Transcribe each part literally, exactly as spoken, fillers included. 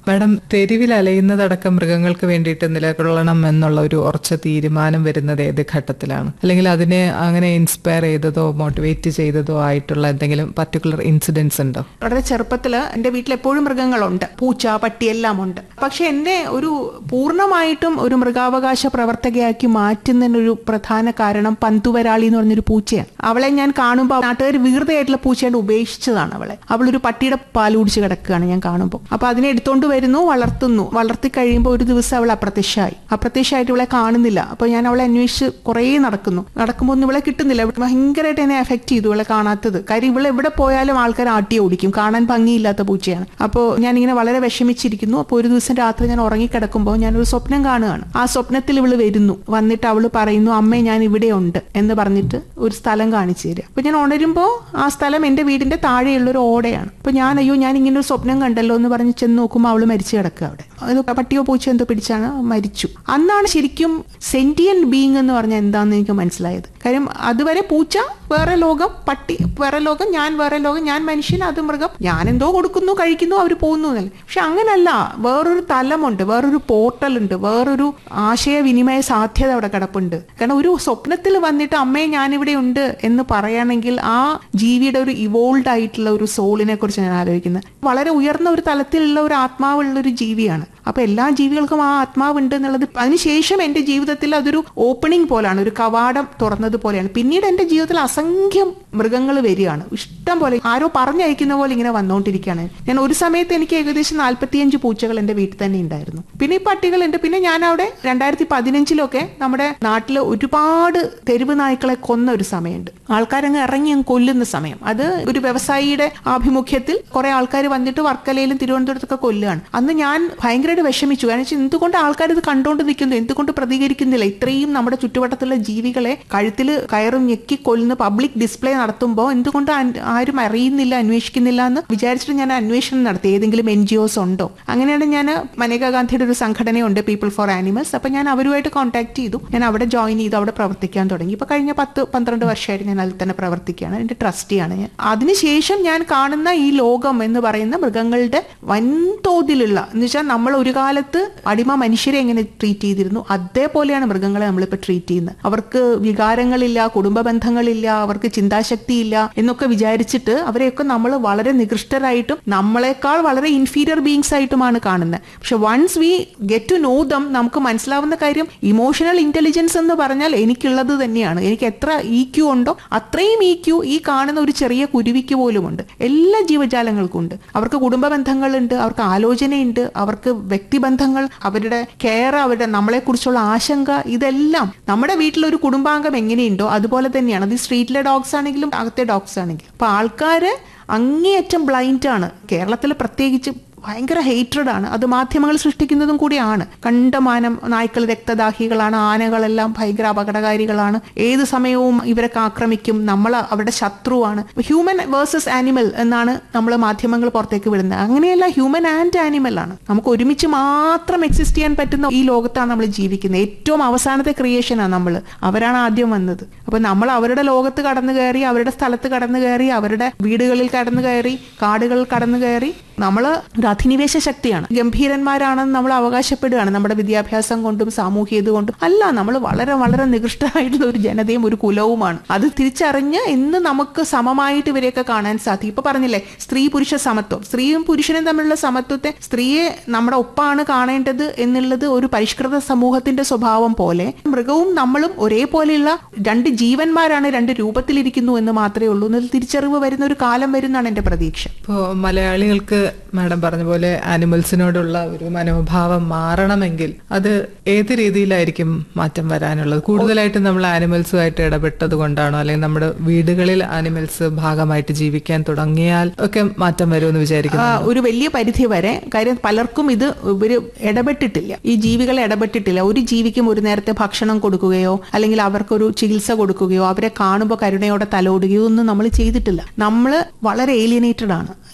Madam, തെരുവിൽ അലയുന്നതടക്കം മൃഗങ്ങൾക്ക് വേണ്ടിയിട്ട് നിലകൊള്ളണം എന്നുള്ള ഒരു ഉറച്ച തീരുമാനം വരുന്നത് ഏത് ഘട്ടത്തിലാണ്? അല്ലെങ്കിൽ അതിനെ അങ്ങനെ ഇൻസ്പയർ ചെയ്തതോ മോട്ടിവേറ്റ് ചെയ്തതോ ആയിട്ടുള്ള എന്തെങ്കിലും പർട്ടിക്കുലർ ഇൻസിഡൻസ് ഉണ്ടോ? വളരെ ചെറുപ്പത്തില് എന്റെ വീട്ടിൽ എപ്പോഴും മൃഗങ്ങളുണ്ട്, പൂച്ച, പട്ടി എല്ലാം ഉണ്ട്. പക്ഷെ എന്നെ ഒരു പൂർണ്ണമായിട്ടും ഒരു മൃഗാവകാശ പ്രവർത്തകയാക്കി മാറ്റുന്നതിനൊരു പ്രധാന കാരണം പന്തുവരാളി എന്ന് പറഞ്ഞൊരു പൂച്ചയാണ്. അവളെ ഞാൻ കാണുമ്പോൾ നാട്ടുകാർ വികൃതയായിട്ടുള്ള പൂച്ചയായിട്ട് ഉപേക്ഷിച്ചതാണ് അവളെ. അവളൊരു പട്ടിയുടെ പാൽ കുടിച്ച് കിടക്കുകയാണ് ഞാൻ കാണുമ്പോൾ. അപ്പൊ അതിനെ എടുത്തോണ്ട് വരുന്നു, വളർത്തുന്നു. വളർത്തി കഴിയുമ്പോൾ ഒരു ദിവസം അവൾ അപ്രത്യക്ഷമായി. അപ്രത്യക്ഷമായിട്ട് ഇവളെ കാണുന്നില്ല. അപ്പൊ ഞാൻ അവളെ അന്വേഷിച്ച് കുറേ നടക്കുന്നു. നടക്കുമ്പോൾ ഒന്നും ഇവളെ കിട്ടുന്നില്ല. ഭയങ്കരമായിട്ട് എന്നെ എഫക്ട് ചെയ്തു ഇവളെ കാണാത്തത്. കാര്യം ഇവളെ എവിടെ പോയാലും ആൾക്കാർ ആട്ടി ഓടിക്കും. കാണാൻ ഭംഗിയില്ലാത്ത പൂച്ചയാണ്. അപ്പോൾ ഞാനിങ്ങനെ വളരെ വിഷമിച്ചിരിക്കുന്നു. അപ്പോൾ ഒരു ദിവസം രാത്രി ഞാൻ ഉറങ്ങിക്കിടക്കുമ്പോൾ ഞാനൊരു സ്വപ്നം കാണുകയാണ്. ആ സ്വപ്നത്തിൽ ഇവള് വരുന്നു. വന്നിട്ട് അവള് പറയുന്നു, അമ്മേ ഞാൻ ഇവിടെ ഉണ്ട് എന്ന് പറഞ്ഞിട്ട് ഒരു സ്ഥലം കാണിച്ചു തരിക. അപ്പൊ ഞാൻ ഉണരുമ്പോൾ ആ സ്ഥലം എന്റെ വീടിന്റെ താഴെയുള്ള ഒരു ഓടയാണ്. അപ്പൊ ഞാൻ അയ്യോ ഞാൻ ഇങ്ങനെ ഒരു സ്വപ്നം കണ്ടല്ലോ എന്ന് പറഞ്ഞ് ചെന്ന് നോക്കുമ്പോൾ അവള് മരിച്ചു കിടക്കുക അവിടെ. അത് പട്ടിയോ പൂച്ചയോ എന്തോ പിടിച്ചാണ് മരിച്ചു. അന്നാണ് ശരിക്കും സെന്റിയന്റ് ബീങ് എന്ന് പറഞ്ഞാൽ എന്താണെന്ന് എനിക്ക് മനസ്സിലായത്. കാര്യം അതുവരെ പൂച്ച വേറെ ലോകം, പട്ടി വേറെ ലോകം, ഞാൻ വേറെ ലോകം, ഞാൻ മനുഷ്യൻ, അത് മൃഗം, ഞാൻ എന്തോ കൊടുക്കുന്നു, കഴിക്കുന്നു, അവർ പോകുന്നു എന്നല്ല. പക്ഷെ അങ്ങനല്ല, വേറൊരു തലമുണ്ട്, വേറൊരു പോർട്ടൽ ഉണ്ട്, വേറൊരു ആശയവിനിമയ സാധ്യത അവിടെ കിടപ്പുണ്ട്. കാരണം ഒരു സ്വപ്നത്തിൽ വന്നിട്ട് അമ്മയെ ഞാനിവിടെ ഉണ്ട് എന്ന് പറയുകയാണെങ്കിൽ ആ ജീവിയുടെ ഒരു ഇവോൾവ് ആയിട്ടുള്ള ഒരു സോളിനെ കുറിച്ച് ഞാൻ ആലോചിക്കുന്നത്. വളരെ ഉയർന്ന ഒരു തലത്തിലുള്ള ഒരു ആത്മാവുള്ള ഒരു ജീവിയാണ്. അപ്പൊ എല്ലാ ജീവികൾക്കും ആ ആത്മാവുണ്ട് എന്നുള്ളത് അതിനുശേഷം എന്റെ ജീവിതത്തിൽ അതൊരു ഓപ്പണിംഗ് പോലാണ്, ഒരു കവാടം തുറന്നതുപോലെയാണ്. പിന്നീട് എന്റെ ജീവിതത്തിൽ അസംഖ്യം മൃഗങ്ങൾ വരികയാണ്, ഇഷ്ടം പോലെ, ആരോ പറഞ്ഞയക്കുന്ന പോലെ ഇങ്ങനെ വന്നുകൊണ്ടിരിക്കുകയാണ്. ഞാൻ ഒരു സമയത്ത് എനിക്ക് ഏകദേശം നാല്പത്തിയഞ്ച് പൂച്ചകൾ എന്റെ വീട്ടിൽ തന്നെ ഉണ്ടായിരുന്നു. പിന്നെ ഈ പട്ടികളുണ്ട്. പിന്നെ ഞാൻ അവിടെ രണ്ടായിരത്തി പതിനഞ്ചിലൊക്കെ നമ്മുടെ നാട്ടില് ഒരുപാട് തെരുവ് നായ്ക്കളെ കൊന്ന ഒരു സമയമുണ്ട്. ആൾക്കാരങ്ങ് ഇറങ്ങി അങ്ങ് കൊല്ലുന്ന സമയം. അത് ഒരു വ്യവസായിയുടെ ആഭിമുഖ്യത്തിൽ കുറെ ആൾക്കാർ വന്നിട്ട് വർക്കലയിലും തിരുവനന്തപുരത്തൊക്കെ കൊല്ലുകയാണ്. അന്ന് ഞാൻ ഭയങ്കര വിഷമിച്ചു. കാരണം വെച്ചാൽ എന്തുകൊണ്ട് ആൾക്കാർ ഇത് കണ്ടോണ്ട് നിൽക്കുന്നു, എന്തുകൊണ്ട് പ്രതികരിക്കുന്നില്ല? ഇത്രയും നമ്മുടെ ചുറ്റുവട്ടത്തുള്ള ജീവികളെ കഴുത്തിൽ കയറും ഞെക്കി കൊല്ലുന്ന പബ്ലിക് ഡിസ്പ്ലേ നടത്തുമ്പോൾ എന്തുകൊണ്ട് ആരും അറിയുന്നില്ല, അന്വേഷിക്കുന്നില്ല എന്ന് വിചാരിച്ചിട്ട് ഞാൻ അന്വേഷണം നടത്തി. ഏതെങ്കിലും എൻ ജി ഒസ് ഉണ്ടോ? അങ്ങനെയാണ് ഞാൻ മനേകാ ഗാന്ധിയുടെ ഒരു സംഘടനയുണ്ട്, പീപ്പിൾ ഫോർ ആനിമൽസ്. അപ്പൊ ഞാൻ അവരുമായിട്ട് കോൺടാക്ട് ചെയ്തു. ഞാൻ അവിടെ ജോയിൻ ചെയ്തു, അവിടെ പ്രവർത്തിക്കാൻ തുടങ്ങി. ഇപ്പൊ കഴിഞ്ഞ പത്ത് പന്ത്രണ്ട് വർഷമായിട്ട് ഞാൻ അതിൽ തന്നെ പ്രവർത്തിക്കുകയാണ്. എന്റെ ട്രസ്റ്റിയാണ് ഞാൻ. അതിനുശേഷം ഞാൻ കാണുന്ന ഈ ലോകം എന്ന് പറയുന്ന മൃഗങ്ങളുടെ വൻതോതിലുള്ള എന്ന് വെച്ചാൽ നമ്മൾ ഒരു കാലത്ത് അടിമ മനുഷ്യരെ എങ്ങനെ ട്രീറ്റ് ചെയ്തിരുന്നു അതേപോലെയാണ് മൃഗങ്ങളെ നമ്മളിപ്പോൾ ട്രീറ്റ് ചെയ്യുന്നത്. അവർക്ക് വികാരങ്ങളില്ല, കുടുംബ ബന്ധങ്ങളില്ല, അവർക്ക് ചിന്താശക്തിയില്ല എന്നൊക്കെ വിചാരിച്ചിട്ട് അവരെയൊക്കെ നമ്മൾ വളരെ നികൃഷ്ടരായിട്ടും നമ്മളെക്കാൾ വളരെ ഇൻഫീരിയർ ബീങ്സ് ആയിട്ടുമാണ് കാണുന്നത്. പക്ഷെ once we get to know them നമുക്ക് മനസ്സിലാവുന്ന കാര്യം ഇമോഷണൽ ഇന്റലിജൻസ് എന്ന് പറഞ്ഞാൽ എനിക്കുള്ളത് തന്നെയാണ്. എനിക്ക് എത്ര ഇ ക്യു ഉണ്ടോ അത്രയും ഇ ക്യു ഈ കാണുന്ന ഒരു ചെറിയ കുരുവിക്ക് പോലുമുണ്ട്. എല്ലാ ജീവജാലങ്ങൾക്കും ഉണ്ട്. അവർക്ക് കുടുംബ ബന്ധങ്ങളുണ്ട്, അവർക്ക് ആലോചനയുണ്ട്, അവർക്ക് വ്യക്തിബന്ധങ്ങൾ, അവരുടെ കെയർ, അവരുടെ നമ്മളെ കുറിച്ചുള്ള ആശങ്ക, ഇതെല്ലാം നമ്മുടെ വീട്ടിലൊരു കുടുംബാംഗം എങ്ങനെയുണ്ടോ അതുപോലെ തന്നെയാണ്. അത് സ്ട്രീറ്റിലെ ഡോഗ്സ് ആണെങ്കിലും അകത്തെ ഡോഗ്സ് ആണെങ്കിലും. അപ്പൊ ആൾക്കാര് അങ്ങേയറ്റം ബ്ലൈൻഡ് ആണ്. കേരളത്തിൽ പ്രത്യേകിച്ച് ഭയങ്കര ഹേറ്റ്രഡ് ആണ്. അത് മാധ്യമങ്ങൾ സൃഷ്ടിക്കുന്നതും കൂടിയാണ്. കണ്ടമാനം നായ്ക്കൾ രക്തദാഹികളാണ്, ആനകളെല്ലാം ഭയങ്കര അപകടകാരികളാണ്, ഏത് സമയവും ഇവരൊക്കെ ആക്രമിക്കും, നമ്മൾ അവരുടെ ശത്രുവാണ്. ഹ്യൂമൻ വേഴ്സസ് ആനിമൽ എന്നാണ് നമ്മൾ മാധ്യമങ്ങൾ പുറത്തേക്ക് വിടുന്നത്. അങ്ങനെയല്ല, ഹ്യൂമൻ ആൻഡ് ആനിമൽ ആണ്. നമുക്ക് ഒരുമിച്ച് മാത്രം എക്സിസ്റ്റ് ചെയ്യാൻ പറ്റുന്ന ഈ ലോകത്താണ് നമ്മൾ ജീവിക്കുന്നത്. ഏറ്റവും അവസാനത്തെ ക്രിയേഷനാണ് നമ്മൾ. അവരാണ് ആദ്യം വന്നത്. അപ്പൊ നമ്മൾ അവരുടെ ലോകത്ത് കടന്നു കയറി, അവരുടെ സ്ഥലത്ത് കടന്നു കയറി, അവരുടെ വീടുകളിൽ കടന്നു കയറി, കാടുകളിൽ കടന്നു കയറി, നമ്മൾ ഒരു അധിനിവേശ ശക്തിയാണ്, ഗംഭീരന്മാരാണെന്ന് നമ്മൾ അവകാശപ്പെടുകയാണ് നമ്മുടെ വിദ്യാഭ്യാസം കൊണ്ടും സാമൂഹികത കൊണ്ടും. അല്ല, നമ്മൾ വളരെ വളരെ നികൃഷ്ടമായിട്ടുള്ള ഒരു ജനതയും ഒരു കുലവുമാണ്. അത് തിരിച്ചറിഞ്ഞ് ഇന്ന് നമുക്ക് സമമായിട്ട് ഇവരെയൊക്കെ കാണാൻ സാധിക്കും. ഇപ്പൊ പറഞ്ഞില്ലേ സ്ത്രീ പുരുഷ സമത്വം, സ്ത്രീയും പുരുഷനും തമ്മിലുള്ള സമത്വത്തെ, സ്ത്രീയെ നമ്മുടെ ഒപ്പാണ് കാണേണ്ടത് എന്നുള്ളത് ഒരു പരിഷ്കൃത സമൂഹത്തിന്റെ സ്വഭാവം പോലെ മൃഗവും നമ്മളും ഒരേപോലെയുള്ള രണ്ട് ജീവന്മാരാണ്, രണ്ട് രൂപത്തിലിരിക്കുന്നു എന്ന് മാത്രമേ ഉള്ളൂ എന്നതിൽ തിരിച്ചറിവ് വരുന്ന ഒരു കാലം വരുന്നതാണ് എന്റെ പ്രതീക്ഷ. ഇപ്പോൾ മലയാളികൾക്ക് മാഡം പറഞ്ഞ പോലെ ആനിമൽസിനോടുള്ള ഒരു മനോഭാവം മാറണമെങ്കിൽ അത് ഏത് രീതിയിലായിരിക്കും മാറ്റം വരാനുള്ളത്? കൂടുതലായിട്ട് നമ്മൾ ആനിമൽസുമായിട്ട് ഇടപെട്ടത് കൊണ്ടാണോ, അല്ലെങ്കിൽ നമ്മുടെ വീടുകളിൽ ആനിമൽസ് ഭാഗമായിട്ട് ജീവിക്കാൻ തുടങ്ങിയാൽ ഒക്കെ മാറ്റം വരുമെന്ന് വിചാരിക്കുന്നു? ഒരു വലിയ പരിധി വരെ. കാര്യം പലർക്കും ഇത് ഇവര് ഇടപെട്ടിട്ടില്ല, ഈ ജീവികളെ ഇടപെട്ടിട്ടില്ല. ഒരു ജീവിക്കും ഒരു നേരത്തെ ഭക്ഷണം കൊടുക്കുകയോ അല്ലെങ്കിൽ അവർക്കൊരു ചികിത്സ കൊടുക്കുകയോ അവരെ കാണുമ്പോൾ കരുണയോടെ തലോടുകയോ ഒന്നും നമ്മൾ ചെയ്തിട്ടില്ല. നമ്മൾ വളരെ ഏലിയനേറ്റഡ് ആണ്.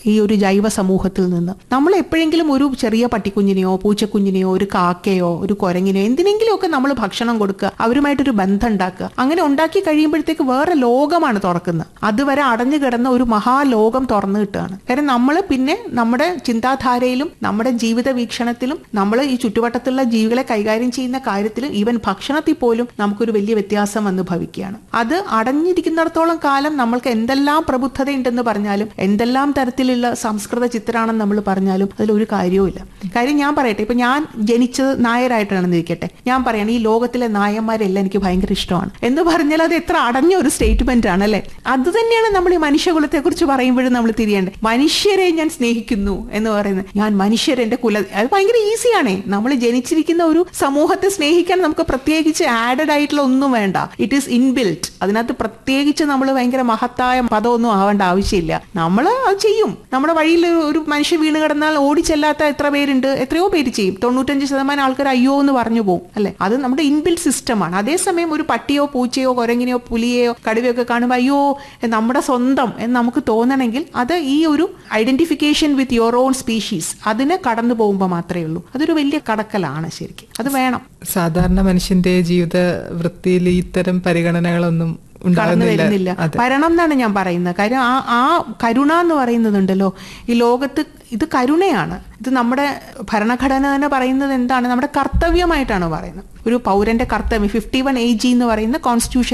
ഈ ഒരു ജൈവ സമൂഹത്തിൽ നിന്ന്. നമ്മൾ എപ്പോഴെങ്കിലും ഒരു ചെറിയ പട്ടിക്കുഞ്ഞിനെയോ പൂച്ചക്കുഞ്ഞിനെയോ ഒരു കാക്കയോ ഒരു കുരങ്ങിനെയോ എന്തിനെങ്കിലുമൊക്കെ നമ്മൾ ഭക്ഷണം കൊടുക്കുക, അവരുമായിട്ടൊരു ബന്ധം ഉണ്ടാക്കുക. അങ്ങനെ ഉണ്ടാക്കി കഴിയുമ്പോഴത്തേക്ക് വേറെ ലോകമാണ് തുറക്കുന്നത്. അതുവരെ അടഞ്ഞു കിടന്ന ഒരു മഹാലോകം തുറന്നു കിട്ടുകയാണ്. കാരണം നമ്മൾ പിന്നെ നമ്മുടെ ചിന്താധാരയിലും നമ്മുടെ ജീവിത വീക്ഷണത്തിലും നമ്മൾ ഈ ചുറ്റുവട്ടത്തുള്ള ജീവികളെ കൈകാര്യം ചെയ്യുന്ന കാര്യത്തിലും ഈവൻ ഭക്ഷണത്തിൽ പോലും നമുക്കൊരു വലിയ വ്യത്യാസം വന്ന് ഭവിക്കുകയാണ്. അത് അടഞ്ഞിരിക്കുന്നിടത്തോളം കാലം നമ്മൾക്ക് എന്തെല്ലാം പ്രബുദ്ധത ഉണ്ടെന്ന് പറഞ്ഞാലും എന്തെല്ലാം തരത്തിലുള്ള സംസ്കൃത ചിത്രാണെന്ന് നമ്മൾ പറഞ്ഞാലും അതിലൊരു കാര്യവുമില്ല. കാര്യം ഞാൻ പറയട്ടെ, ഇപ്പൊ ഞാൻ ജനിച്ചത് നായരായിട്ടാണെന്ന് ഇരിക്കട്ടെ, ഞാൻ പറയണം ഈ ലോകത്തിലെ നായന്മാരെല്ലാം എനിക്ക് ഭയങ്കര ഇഷ്ടമാണ് എന്ന് പറഞ്ഞാൽ അത് എത്ര അടഞ്ഞ ഒരു സ്റ്റേറ്റ്മെന്റ് ആണ് അല്ലെ? അത് തന്നെയാണ് നമ്മൾ ഈ മനുഷ്യകുലത്തെ കുറിച്ച് പറയുമ്പോഴും നമ്മൾ തിരിയേണ്ടത്. മനുഷ്യരെ ഞാൻ സ്നേഹിക്കുന്നു എന്ന് പറയുന്നത്, ഞാൻ മനുഷ്യരെന്റെ കുല, അത് ഭയങ്കര ഈസിയാണേ. നമ്മൾ ജനിച്ചിരിക്കുന്ന ഒരു സമൂഹത്തെ സ്നേഹിക്കാൻ നമുക്ക് പ്രത്യേകിച്ച് ആഡഡ് ആയിട്ടുള്ള ഒന്നും വേണ്ട. It is inbuilt. അതിനകത്ത് പ്രത്യേകിച്ച് നമ്മൾ ഭയങ്കര മഹത്തായ പദമൊന്നും ആവേണ്ട ആവശ്യമില്ല. നമ്മൾ അത് ചെയ്യും. നമ്മുടെ വഴിയിൽ ഒരു മനുഷ്യ വീണ് കിടന്നാൽ ഓടിച്ചെല്ലാത്ത എത്ര പേരുണ്ട്? എത്രയോ പേര് ചെയ്യും. തൊണ്ണൂറ്റഞ്ച് ശതമാനം ആൾക്കാർ അയ്യോ എന്ന് പറഞ്ഞു പോകും അല്ലെ? അത് നമ്മുടെ ഇൻബിൽറ്റ് സിസ്റ്റമാണ്. അതേസമയം ഒരു പട്ടിയോ പൂച്ചയോ കുരങ്ങിനെയോ പുലിയെയോ കടുവയൊക്കെ കാണുമ്പോൾ അയ്യോ നമ്മുടെ സ്വന്തം എന്ന് നമുക്ക് തോന്നണമെങ്കിൽ അത് ഈ ഒരു identification with your own species അതിനെ കടന്നു പോകുമ്പോൾ മാത്രമേ ഉള്ളൂ. അതൊരു വലിയ കടക്കലാണ് ശരിക്കും. അത് വേണം. സാധാരണ മനുഷ്യന്റെ ജീവിത വൃത്തിയിൽ ഇത്തരം പരിഗണനകളൊന്നും കടന്നു വരുന്നില്ല. വരണം എന്നാണ് ഞാൻ പറയുന്നത്. കാര്യം ആ ആ കരുണ എന്ന് പറയുന്നതുണ്ടല്ലോ ഈ ലോകത്ത്, ഇത് കരുണയാണ്. ഇത് നമ്മുടെ ഭരണഘടന തന്നെ പറയുന്നത് എന്താണ്? നമ്മുടെ കർത്തവ്യമായിട്ടാണ് പറയുന്നത്. ഒരു പൗരന്റെ കർത്തവ്യം ഫിഫ്റ്റി വൺ എ ജി എന്ന് പറയുന്ന കോൺസ്റ്റിറ്റ്യൂഷൻ